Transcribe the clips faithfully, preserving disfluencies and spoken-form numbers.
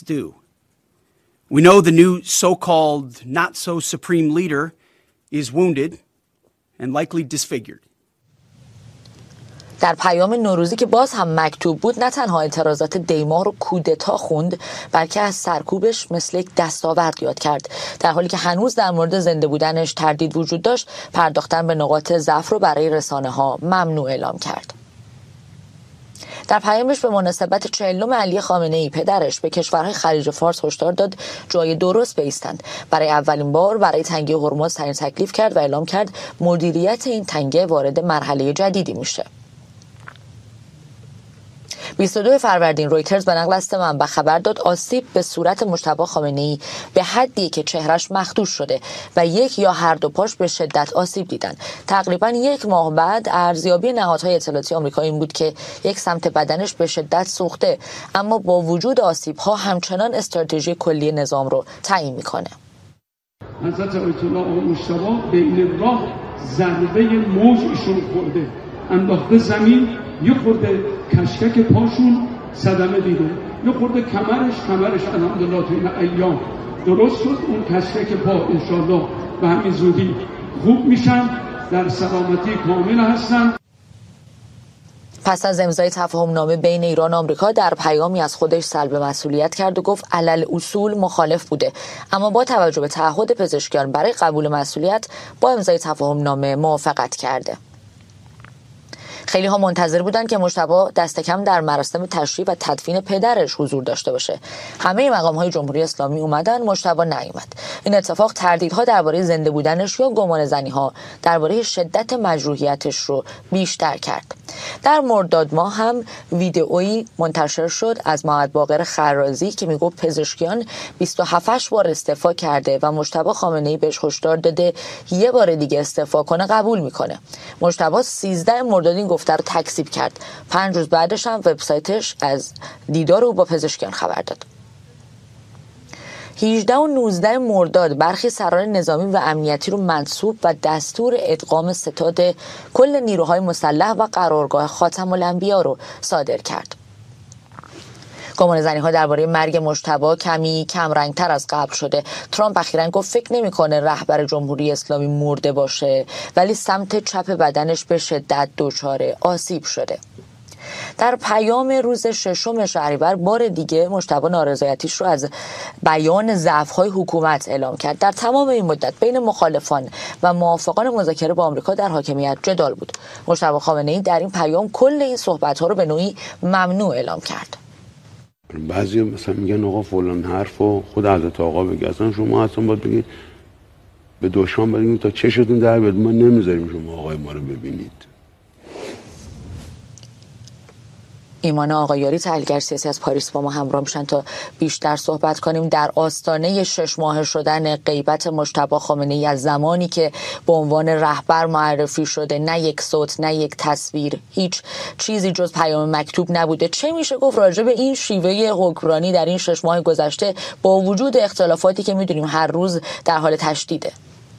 do. We know the new so-called not-so-supreme leader is wounded and likely disfigured. در پیام نوروزی که باز هم مکتوب بود، نه تنها اعتراضات دیماه رو کودتا خوند، بلکه از سرکوبش مثل یک دستاورد یاد کرد. در حالی که هنوز در مورد زنده بودنش تردید وجود داشت، پرداختن به نقاط ضعف رو برای رسانه ها ممنوع اعلام کرد. در پیامش به مناسبت چهلم علی خامنه‌ای پدرش به کشورهای خلیج فارس هشدار داد جای درست بایستند. برای اولین بار برای تنگه هرمز تعیین تکلیف کرد و اعلام کرد مدیریت این تنگه وارد مرحله جدیدی میشه. بیست و دو فروردین رویترز به نقل از منبع خبر داد آسیب به صورت مجتبی خامنه‌ای به حدی که چهرش مخدوش شده و یک یا هر دو پاش به شدت آسیب دیدن. تقریبا یک ماه بعد ارزیابی نهادهای اطلاعاتی آمریکا این بود که یک سمت بدنش به شدت سوخته، اما با وجود آسیب‌ها همچنان استراتژی کلی نظام رو تعیین میکنه. حضرت آیت الله آقا مجتبی بین راه ضربه موج ایشون خورده، انداخته زمین، یه خورده کشکک پاشون صدمه دیده، یه خورده کمرش کمرش الحمدلله تو این ایام درست شد. اون کشکک پا انشالله به همین زودی خوب میشن، در سلامتی کامل هستن. پس از امضای تفاهم نامه بین ایران و آمریکا در پیامی از خودش سلب مسئولیت کرد و گفت علل اصول مخالف بوده، اما با توجه به تعهد پزشکیان برای قبول مسئولیت با امضای تفاهم نامه موافقت کرده. خیلی ها منتظر بودن که مجتبی دست کم در مراسم تشرییع و تدفین پدرش حضور داشته باشه. همه مقام های جمهوری اسلامی اومدن، مجتبی نیومد. این اتفاق تردیدها درباره زنده بودنش یا گمان زنی ها درباره شدت مجروحیتش رو بیشتر کرد. در مرداد ماه هم ویدئویی منتشر شد از محمد باقر خرازی که میگفت پزشکیان بیست و هفت بار استعفا کرده و مجتبی خامنه‌ای بهش هشدار داده یه بار دیگه استعفا کنه قبول میکنه. مجتبی سیزده مرداد این گفته رو تکذیب کرد. پنج روز بعدش هم وبسایتش از دیدار او با پزشکیان خبر داد. هجده و نوزده مرداد برخی سران نظامی و امنیتی رو منصوب و دستور ادغام ستاد کل نیروهای مسلح و قرارگاه خاتم الانبیا رو صادر کرد. گمان زنی ها درباره مرگ مجتبی کمی کم رنگتر از قبل شده. ترامپ اخیراً گفت فکر نمی‌کنه رهبر جمهوری اسلامی مرده باشه، ولی سمت چپ بدنش به شدت دچار آسیب شده. در پیام روز ششم شهریور بار دیگه مجتبی نارضایتیش رو از بیان ضعف‌های حکومت اعلام کرد. در تمام این مدت بین مخالفان و موافقان مذاکره با آمریکا در حاکمیت جدال بود. مجتبی خامنه‌ای در این پیام کل این صحبت‌ها رو به نوعی ممنوع اعلام کرد. بعضی مثلا میگن آقا فلان حرفو خود حضرت آقا بگه، اصلا شما اصلا باید بگید به دشمن بگید تا چشتون در بیاد، ما نمیذاریم شما آقای ما رو ببینید. ایمان آقایاری تحلیلگر سیاسی از پاریس با ما همراه میشن تا بیشتر صحبت کنیم در آستانه شش ماه شدن غیبت مجتبی خامنه‌ای از زمانی که به عنوان رهبر معرفی شده. نه یک صوت، نه یک تصویر، هیچ چیزی جز پیام مکتوب نبوده. چه میشه گفت راجع به این شیوه حکمرانی در این شش ماه گذشته با وجود اختلافاتی که میدونیم هر روز در حال تشدیده؟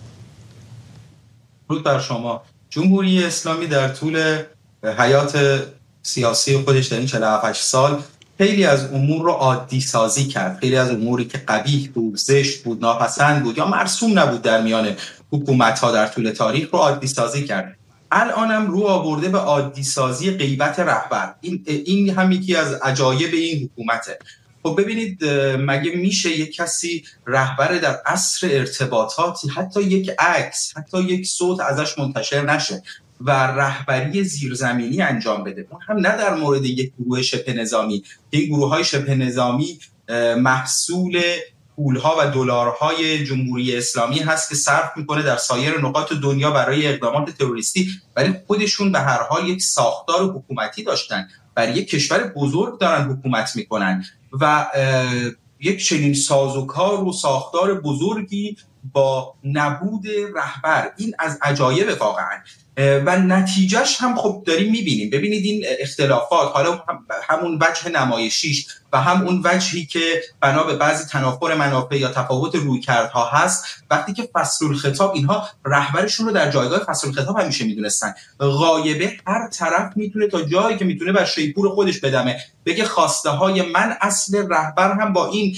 درود بر شما. جمهوری اسلامی در طول حیات سیاسی خودش در این چهل و هفت سال خیلی از امور رو عادی سازی کرد. خیلی از اموری که قبیح بود، زشت بود، ناپسند بود یا مرسوم نبود در میان حکومت‌ها در طول تاریخ رو عادی سازی کرد. الانم رو آورده به عادی سازی غیبت رهبر. این این هم یکی از عجایب این حکومته. خب ببینید، مگه میشه یک کسی رهبر در عصر ارتباطاتی حتی یک عکس، حتی یک صوت ازش منتشر نشه و رهبری زیرزمینی انجام بده؟ اون هم نه در مورد یک گروه شبه نظامی. این گروه های شبه نظامی محصول پولها و دلارهای جمهوری اسلامی هست که صرف میکنه در سایر نقاط دنیا برای اقدامات تروریستی، ولی خودشون به هر حال یک ساختار حکومتی داشتن، برای یک کشور بزرگ دارن حکومت میکنن و یک چنین سازوکار و ساختار بزرگی با نبود رهبر، این از عجایب واقعا. و نتیجهش هم خب داریم میبینیم. ببینید این اختلافات، حالا همون وجه نمایشیش و هم اون وجهی که بنا به بعضی تنافر منافع یا تفاوت رویکردها هست، وقتی که فصل الخطاب اینها رهبرشون رو در جایگاه فصل الخطاب همیشه میدونستن، غایبه هر طرف میتونه تا جایی که میتونه بر شیپور خودش بدمه، بگه خواسته های من اصل رهبر هم با این